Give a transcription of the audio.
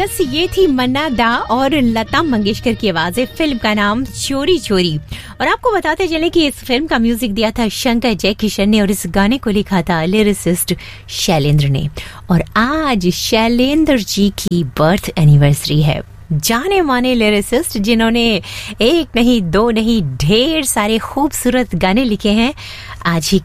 Yes, ये थी मन्ना दा और लता मंगेशकर की आवाज़। फिल्म का नाम चोरी चोरी। और आपको बताते चले कि इस फिल्म का म्यूजिक दिया था शंकर जयकिशन ने और इस गाने को लिखा था लिरिसिस्ट शैलेंद्र ने। और आज शैलेंद्र जी की बर्थ एनिवर्सरी है। जाने माने लिरिसिस्ट जिन्होंने एक नहीं दो नहीं ढेर सारे खूबसूरत गाने लिखे हैं, आज ही